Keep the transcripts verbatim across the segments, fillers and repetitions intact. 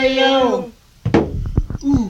Talio. Ooh.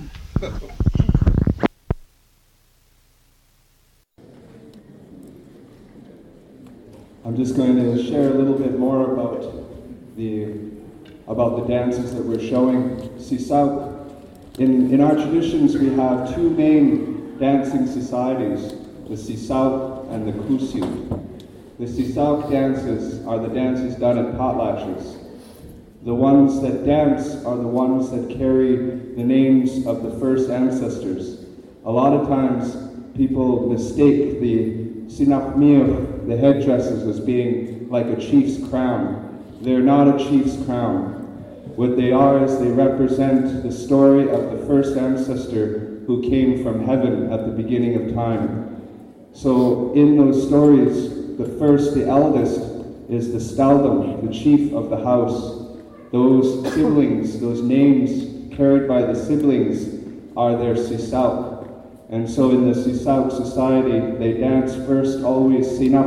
I'm just going to share a little bit more about the about the dances that we're showing. Sisauk. In, in our traditions, we have two main dancing societies, the Sisauk and the Kusiut. The Sisauk dances are the dances done at potlatches. The ones that dance are the ones that carry the names of the first ancestors. A lot of times, people mistake the sinakmir, the headdresses, as being like a chief's crown. They're not a chief's crown. What they are is they represent the story of the first ancestor who came from heaven at the beginning of time. So in those stories, the first, the eldest, is the staldom, the chief of the house. Those siblings, those names carried by the siblings are their sisauk. And so in the Sisauk society, they dance first always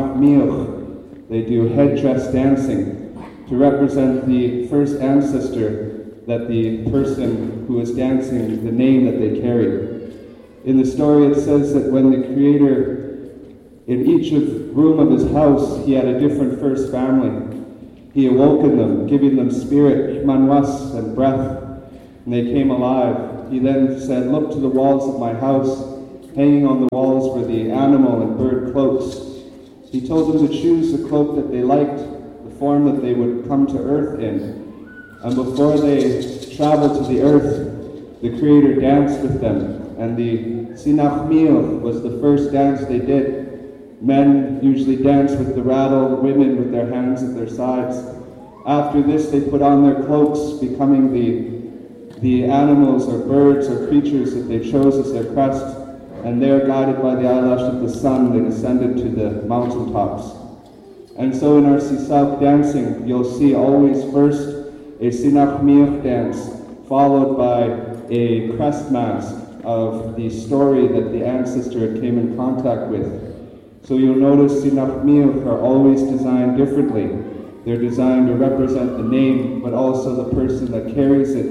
sinakmir. They do headdress dancing to represent the first ancestor that the person who is dancing, the name that they carry. In the story it says that when the Creator, in each of room of his house, he had a different first family. He awoken them, giving them spirit, manwas, and breath, and they came alive. He then said, look to the walls of my house. Hanging on the walls were the animal and bird cloaks. He told them to choose the cloak that they liked, form that they would come to earth in. And before they traveled to the earth, the Creator danced with them. And the sinakmil was the first dance they did. Men usually dance with the rattle, women with their hands at their sides. After this, they put on their cloaks, becoming the, the animals or birds or creatures that they chose as their crest. And there, guided by the eyelash of the sun, they descended to the mountaintops. And so in our Sisauk dancing, you'll see always first a sinakmir dance, followed by a crest mask of the story that the ancestor came in contact with. So you'll notice sinakmir are always designed differently. They're designed to represent the name, but also the person that carries it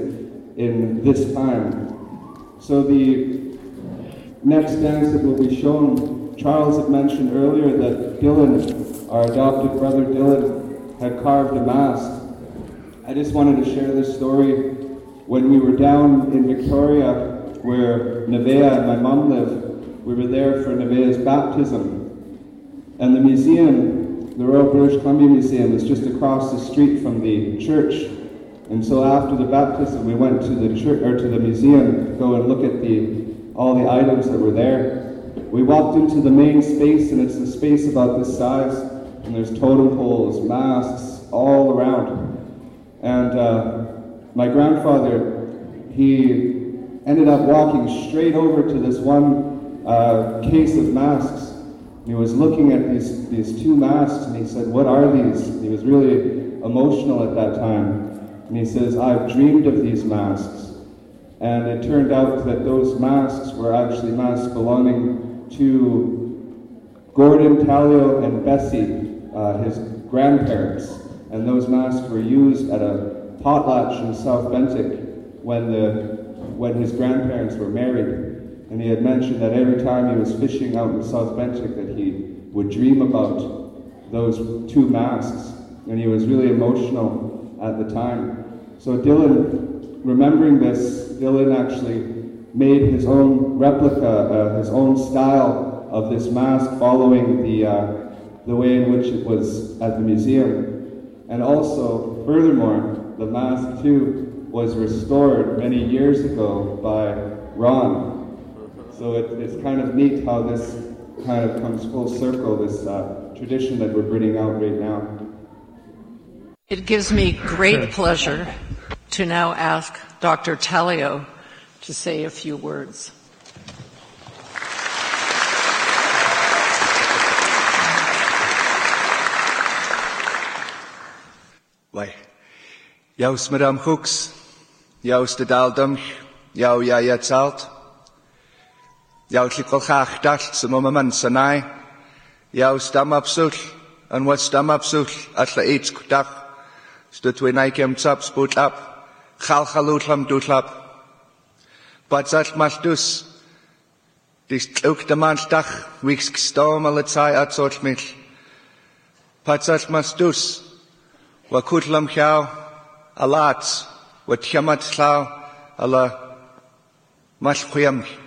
in this time. So the next dance that will be shown, Charles had mentioned earlier that Dylan, our adopted brother Dylan, had carved a mask. I just wanted to share this story. When we were down in Victoria, where Nevaeh and my mom live, we were there for Nevaeh's baptism. And the museum, the Royal British Columbia Museum, is just across the street from the church. And so after the baptism, we went to the church or to the museum to go and look at the all the items that were there. We walked into the main space, and it's a space about this size. And there's totem poles, masks, all around. And uh, my grandfather, he ended up walking straight over to this one uh, case of masks. And he was looking at these, these two masks, and he said, what are these? And he was really emotional at that time. And he says, I've dreamed of these masks. And it turned out that those masks were actually masks belonging to Gordon Talio and Bessie, Uh, his grandparents, and those masks were used at a potlatch in South Bentinck when the when his grandparents were married. And he had mentioned that every time he was fishing out in South Bentinck that he would dream about those two masks, and he was really emotional at the time. So Dylan, remembering this, Dylan actually made his own replica, uh, his own style of this mask, following the uh, the way in which it was at the museum. And also, furthermore, the mask too was restored many years ago by Ron. So it, it's kind of neat how this kind of comes full circle, this uh, tradition that we're bringing out right now. It gives me great pleasure to now ask Doctor Talio to say a few words. Wai, jaus Madame Hooks, jaus de Daldum, jau ja jetzalt, jau likolchach dalt sa momaman sanai, jaus dam absul, an was dam absul, atla each kutach, stutwe naikem tsap sput up, chalchalutlam dutlap. Batzal maltus, dis tluk de maltach, wix gstom alatai at sortmil. Batzal maltus, wakutlam chau, alat, wat chamat chau, ala malchuyam.